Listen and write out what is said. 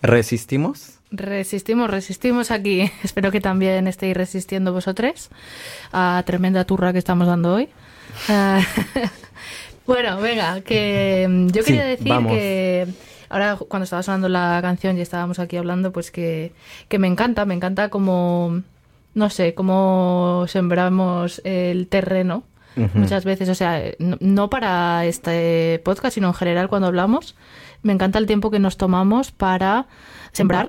¿Resistimos? Resistimos aquí. Espero que también estéis resistiendo vosotros a tremenda turra que estamos dando hoy. Bueno, venga, que yo quería decir vamos. que ahora cuando estaba sonando la canción y estábamos aquí hablando, pues que me encanta como, no sé, cómo sembramos el terreno. Muchas veces, o sea, no para este podcast, sino en general cuando hablamos, me encanta el tiempo que nos tomamos para sembrar